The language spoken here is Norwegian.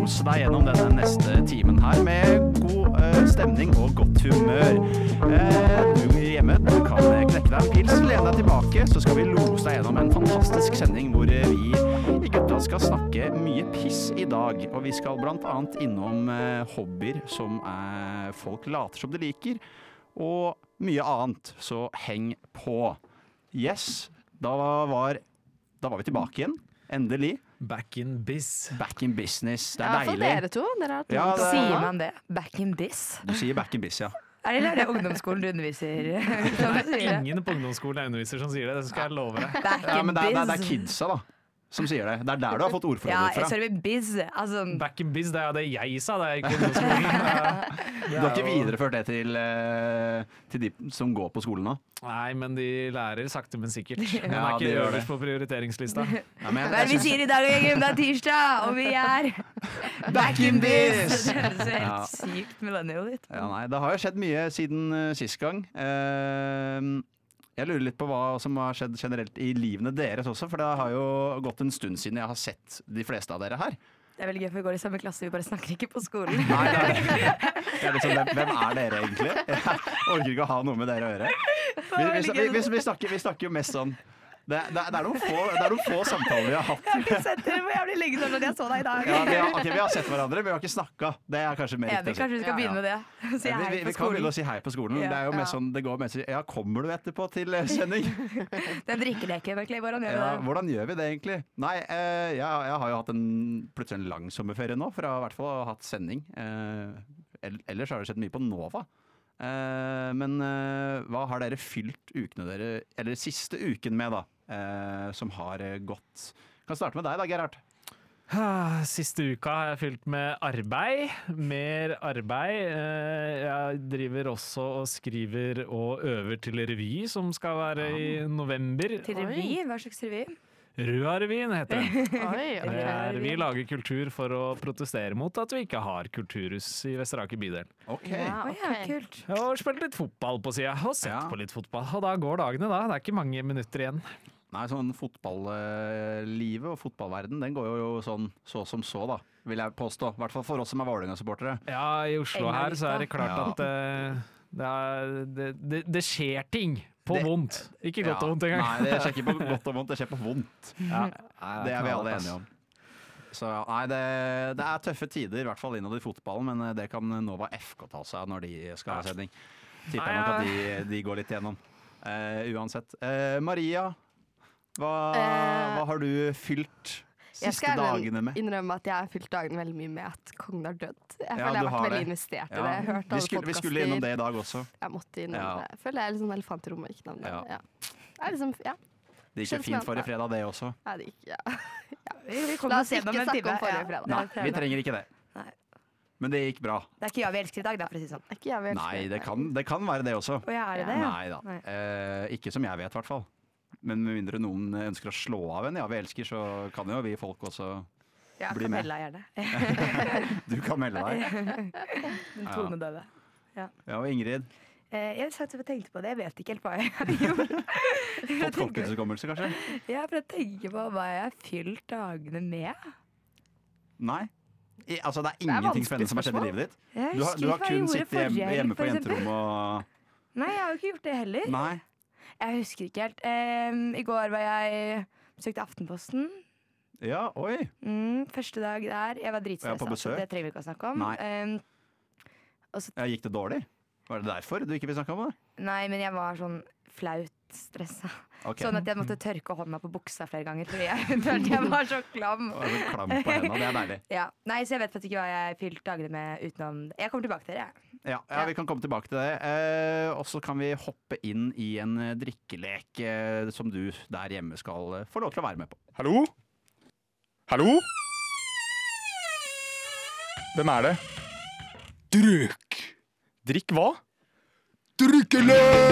lose deg gjennom denne neste timen her med god stemning og godt humør. Du hjemme, du kan knekke deg en pils, lene deg tilbake, så skal vi lose deg gjennom en fantastisk sending hvor vi i gutta skal snakke mye piss i dag. Og vi skal blant annet innom hobbyer som folk later som de liker, og mye annet, så heng på. Yes, da var vi tilbake igjen, endelig. Back in biz. Back in business, det Ja, for deilig. dere to. Dere har Ja, det- Sier man det? Back in biz? Du sier back in biz, ja. Eller er det ungdomsskolen du underviser? Kan du si det? Ingen på ungdomsskolen jeg underviser som sier det, det skal jeg love deg. Back Ja, in men det er biz? kidsa da, som sier det. Det er der du har fått Ja, ordforrådet fra. sorry, biz. Altså, Back in biz, det er det jeg sa, det er ikke ungdomsskolen. Du har ikke videreført det til de som går på skolen nå? Nei, men de lærer sakte, men sikkert. Man Ja, er de ikke gjør øverst på prioriteringslista. Ja, men hva er det vi sier i dag, gjengen? Det er tirsdag, og vi er back in biz! Det høres jo Ja. helt sykt millennial ut. Ja, nei, det har jo skjedd mye siden sist gang. Jeg lurer litt på hva som har skjedd generelt i livene deres også, for det har jo gått en stund siden jeg har sett de fleste av dere her. Det er veldig gøy, for vi går i samme klasse, vi bare snakker ikke på skolen. Nei, det er liksom, hvem er dere egentlig? Jeg orker ikke å ha noe med dere å gjøre. Vi snakker jo mest sånn. Det er noen få samtaler vi har hatt. Jeg har ikke sett dere hvor jævlig lenge siden jeg så deg i dag. Ja, vi har sett hverandre, men vi har ikke snakket. Det er kanskje mer Enig, riktig. kanskje vi skal begynne med det. Si hei Vi på kan begynne skolen. å si hei på skolen. Ja, Det er jo mest ja. sånn, det går mest ja, kommer du etterpå til sending? Den drikkeleken, egentlig. Hvordan gjør vi Ja, det? hvordan gjør vi det egentlig? Nei, jeg har jo hatt plutselig en lang sommerferie nå, for jeg har i hvert fall hatt sending. Ellers har det skjedd mye på Nova. Men hva har dere fylt ukene dere, eller siste uken med da, som har gått? Kan starte med deg da, Gerhard. Siste uka har jeg fylt med arbeid. Mer arbeid. Jeg driver også og skriver og øver til revy, som skal være i november. Til revy? Hva slags revy? Røa-revyen heter det. Oi, Vi lager kultur for å protestere mot at vi ikke har kulturhus i Vestre Aker bydel. Ok. Ja, kult. Og spilt litt fotball på sida, og sett Ja. på litt fotball. Og da går dagene, da. Det er ikke mange minutter igjen. Nei, sånn fotballivet og fotballverden, den går jo sånn så som så da, vil jeg påstå. I hvert fall for oss som er Vålerenga-supportere. Ja, i Oslo her så er det klart Ja. at det skjer ting på Det- vondt. Ikke godt og vondt engang. Nei, det skjer ikke på godt og vondt, det skjer på vondt. Ja. Det er vi alle enige om. Så ja, nei, det er tøffe tider, i hvert fall innad i fotballen, men det kan Nova FK ta seg av når de skal ha sending. Tipper jeg nok at de går litt gjennom. Uansett. Maria, hva har du fylt Jeg siste skal dagene med? innrømme at jeg har fylt dagene veldig mye med at kongen har dødd. Jeg Ja, føler jeg du har har vært veldig det. investert i Ja. det. Jeg har hørt alle Vi skulle innom det i dag også. Jeg måtte innom Ja. det. Jeg føler jeg er litt sånn elefant i rommet, ikke navnet. Ja. Ja. Det er liksom, ja. Det gikk jo Skjønner fint som forrige fredag, det også. Nei, det gikk, ja. Vi kommer La oss oss ikke gjennom en snakke time. om forrige Ja. fredag. Nei, vi trenger ikke det. Nei. Men det gikk bra. Det er ikke ja vi elsker i dag, da, for å si det sånn. Ikke jeg vel. Nei, det kan være det også. Å ja, er det det? Nei da. Nei. Ikke som jeg vet, i hvert fall. Men med mindre noen ønsker å slå av en ja vi elsker, så kan jo vi folk også Ja, Bli med. Camilla gjerne. Du kan melde deg. Den tonedøve. Ja, og Ingrid. Jeg satt og tenkte på det, jeg vet ikke helt hva jeg gjorde. Fått folkehelsehukommelse, kanskje? Jeg prøvde å tenke på hva jeg har fylt dagene med. Nei. Altså, det er er ingenting vanskelig spennende som har skjedd i spørsmål. livet ditt? Jeg Du har husker ikke hva jeg kun gjorde sittet forrige helg, hjemme på for eksempel. jenterommet og Nei, jeg har jo ikke gjort det heller. Nei. Jeg husker ikke helt. I går var jeg besøkte Aftenposten. Ja, oi. Første dag der. Jeg var Ja, dritstressa, på besøk? så det trenger vi ikke å snakke om. Nei. Og så, Ja, gikk det dårlig? Var det derfor du ikke vil snakke om det? nei, men jeg var sånn flaut stressa. Ok. Sånn at jeg måtte tørke hånda på buksa flere ganger fordi jeg følte jeg var så klam. Og så klam på hendene, det er deilig. Ja. Nei, så jeg vet faktisk ikke hva jeg fylte dagene med utenom det. Jeg kommer tilbake til det, jeg. Ja, vi kan komme tilbake til det. Og så kan vi hoppe inn i en drikkelek som du der hjemme skal få lov til å være med på. Hallo? Hallo? Hvem er det? Drikk. Drikk hva? Drikkelek!